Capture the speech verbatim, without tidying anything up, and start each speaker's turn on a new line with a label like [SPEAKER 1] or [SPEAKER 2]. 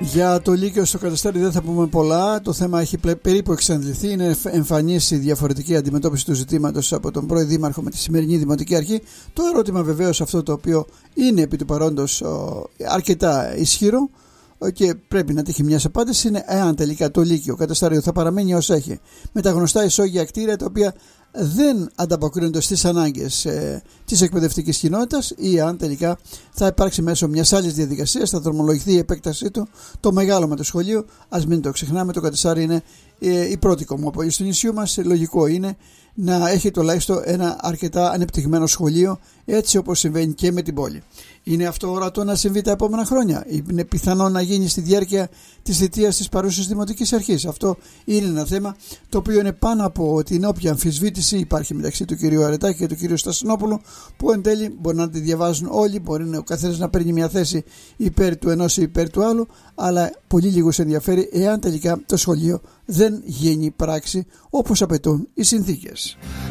[SPEAKER 1] Για το Λύκειο στο Κατεστάρι δεν θα πούμε πολλά. Το θέμα έχει περίπου εξαντληθεί. Είναι εμφανής η διαφορετική αντιμετώπιση του ζητήματος από τον πρώην Δήμαρχο με τη σημερινή Δημοτική Αρχή. Το ερώτημα βεβαίως αυτό το οποίο είναι επί του παρόντος αρκετά ισχυρό και πρέπει να τύχει μια απάντηση είναι εάν τελικά το Λύκειο Κατεστάριο θα παραμένει ως έχει, με τα γνωστά ισόγεια κτίρια τα οποία δεν ανταποκρίνονται στις ανάγκες ε, της εκπαιδευτικής κοινότητας, ή αν τελικά θα υπάρξει μέσω μιας άλλης διαδικασίας, θα δρομολογηθεί η επέκτασή του, το μεγάλο με το σχολείο. Ας μην το ξεχνάμε, το Κατεστάρι είναι ε, η πρώτη κομμόπολη στο νησιού μας. Λογικό είναι να έχει τουλάχιστον ένα αρκετά ανεπτυγμένο σχολείο, έτσι όπως συμβαίνει και με την πόλη. Είναι αυτό ορατό να συμβεί τα επόμενα χρόνια? Είναι πιθανό να γίνει στη διάρκεια της θητείας της παρούσας Δημοτικής Αρχής? Αυτό είναι ένα θέμα το οποίο είναι πάνω από την όποια αμφισβήτηση υπάρχει μεταξύ του κυρίου Αρετάκη και του κυρίου Στασινόπουλου, που εν τέλει μπορεί να τη διαβάζουν όλοι, μπορεί ο καθένας να παίρνει μια θέση υπέρ του ενός ή υπέρ του άλλου, αλλά πολύ λίγους ενδιαφέρει εάν τελικά το σχολείο δεν γίνει πράξη όπως απαιτούν οι συνθήκες.